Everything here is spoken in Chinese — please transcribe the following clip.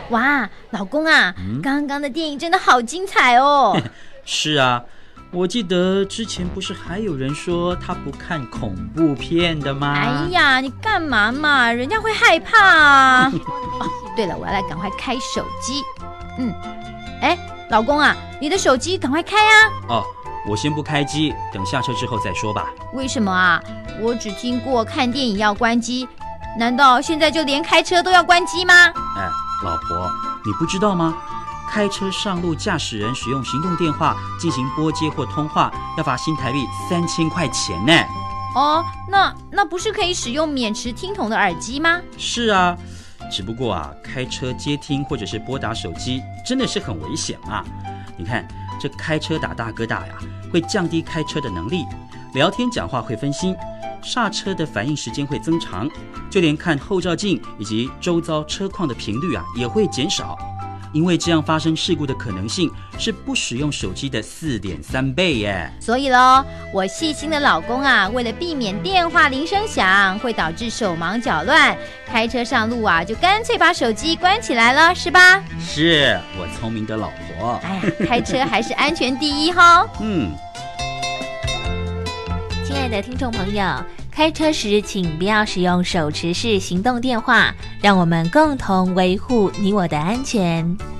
哇，老公啊，刚刚的电影真的好精彩哦。 是啊，我记得之前不是还有人说他不看恐怖片的吗？ 哎呀，你干嘛嘛？人家会害怕啊。对了，我要来赶快开手机。老公啊，你的手机赶快开啊。 哦，我先不开机，等下车之后再说吧。 为什么啊？我只听过看电影要关机，难道现在就连开车都要关机吗？ 哎，老婆，你不知道吗？开车上路，驾驶人使用行动电话进行拨接或通话，要罚新台币3000块钱呢。 哦，那不是可以使用免持听筒的耳机吗？ 是啊，只不过啊，开车接听或者是拨打手机真的是很危险啊。你看，这开车打大哥大呀，会降低开车的能力，聊天讲话会分心，刹车的反应时间会增长，就连看后照镜以及周遭车况的频率啊也会减少。因为这样发生事故的可能性是不使用手机的4.3倍耶。 所以咯，我细心的老公啊，为了避免电话铃声响会导致手忙脚乱，开车上路啊就干脆把手机关起来了，是吧？ 是我聪明的老婆。 哎呀，开车还是安全第一哈。 亲爱的听众朋友，开车时请不要使用手持式行动电话，让我们共同维护你我的安全。